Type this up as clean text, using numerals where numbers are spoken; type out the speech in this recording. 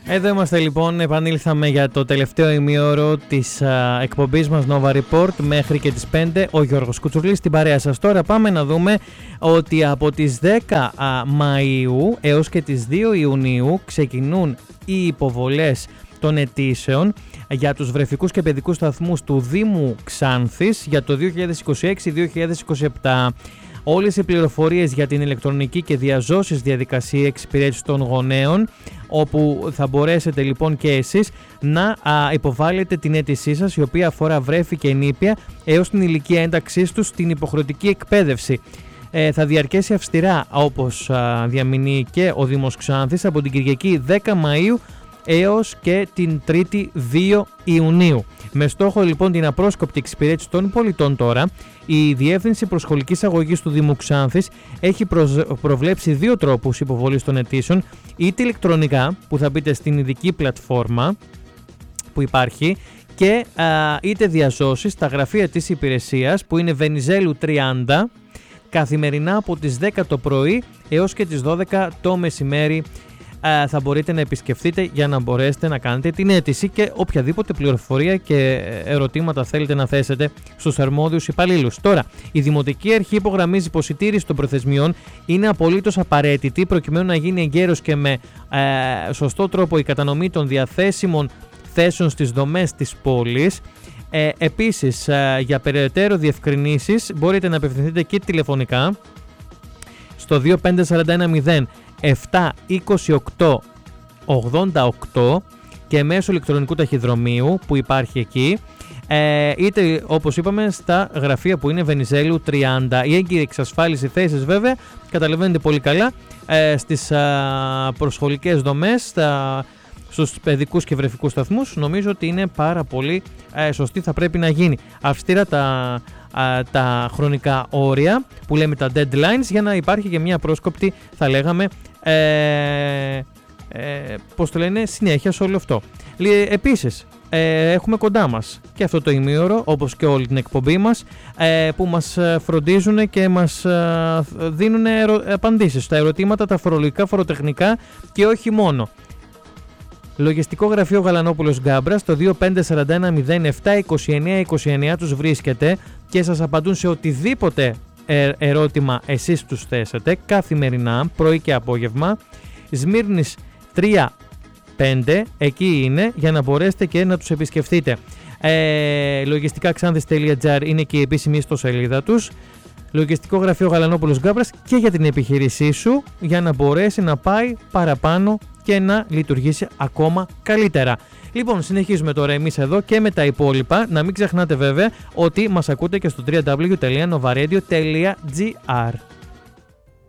Εδώ είμαστε λοιπόν, επανήλθαμε για το τελευταίο ημίωρο της εκπομπής μας Nova Report μέχρι και τις 5. Ο Γιώργος Κουτσουρλής στην παρέα σας. Τώρα πάμε να δούμε ότι από τις 10 Μαΐου έως και τις 2 Ιουνίου ξεκινούν οι υποβολές των αιτήσεων για τους βρεφικούς και παιδικούς σταθμούς του Δήμου Ξάνθης για το 2026-2027. Όλες οι πληροφορίες για την ηλεκτρονική και διαζώσεις διαδικασία εξυπηρέτησης των γονέων, όπου θα μπορέσετε λοιπόν και εσείς να υποβάλλετε την αίτησή σας, η οποία αφορά βρέφη και νήπια έως την ηλικία ένταξής τους στην υποχρεωτική εκπαίδευση. Θα διαρκέσει αυστηρά, όπως διαμηνεί και ο Δήμος Ξάνθης, από την Κυριακή 10 Μαΐου έως και την 3η 2 Ιουνίου. Με στόχο λοιπόν την απρόσκοπτη εξυπηρέτηση των πολιτών τώρα, η Διεύθυνση Προσχολικής Αγωγής του Δήμου Ξάνθης έχει προβλέψει 2 τρόπους υποβολής των αιτήσεων, είτε ηλεκτρονικά που θα μπείτε στην ειδική πλατφόρμα που υπάρχει, και είτε διαζώσεις στα γραφεία της υπηρεσίας που είναι Βενιζέλου 30, καθημερινά από τις 10 το πρωί έως και τις 12 το μεσημέρι. Θα μπορείτε να επισκεφτείτε για να μπορέσετε να κάνετε την αίτηση και οποιαδήποτε πληροφορία και ερωτήματα θέλετε να θέσετε στους αρμόδιους υπαλλήλους. Τώρα, η Δημοτική Αρχή υπογραμμίζει πως η τήρηση των προθεσμιών είναι απολύτως απαραίτητη προκειμένου να γίνει εγκαίρως και με σωστό τρόπο η κατανομή των διαθέσιμων θέσεων στις δομές της πόλης. Επίσης, για περαιτέρω διευκρινήσεις μπορείτε να απευθυνθείτε και τηλεφωνικά στο 25410 728 88 και μέσω ηλεκτρονικού ταχυδρομείου που υπάρχει εκεί, είτε όπως είπαμε στα γραφεία που είναι Βενιζέλου 30. Η έγκυρη εξασφάλιση θέσης βέβαια, καταλαβαίνετε πολύ καλά, στις προσχολικές δομές, στους παιδικούς και βρεφικούς σταθμούς, νομίζω ότι είναι πάρα πολύ σωστή, θα πρέπει να γίνει. Αυστηρά τα χρονικά όρια που λέμε τα deadlines, για να υπάρχει και μια πρόσκοπτη, θα λέγαμε, πώς το λένε, συνέχεια σε όλο αυτό. Επίσης, έχουμε κοντά μας και αυτό το ημίωρο, όπως και όλη την εκπομπή μας, που μας φροντίζουν και μας δίνουν απαντήσεις στα ερωτήματα, τα φορολογικά, φοροτεχνικά και όχι μόνο. Λογιστικό γραφείο Γαλανόπουλος Γκάμπρας, το 2541072929 τους βρίσκεται και σας απαντούν σε οτιδήποτε ερώτημα εσείς τους θέσετε καθημερινά, πρωί και απόγευμα. Σμύρνης 3-5, εκεί είναι, για να μπορέσετε και να τους επισκεφτείτε. Λογιστικαξάνθης.gr είναι και η επίσημη ιστοσελίδα τους. Λογιστικό γραφείο Γαλανόπουλος Γκάμπρας και για την επιχείρησή σου, για να μπορέσει να πάει παραπάνω και να λειτουργήσει ακόμα καλύτερα. Λοιπόν, συνεχίζουμε τώρα εμείς εδώ και με τα υπόλοιπα. Να μην ξεχνάτε βέβαια ότι μας ακούτε και στο www.novaradio.gr.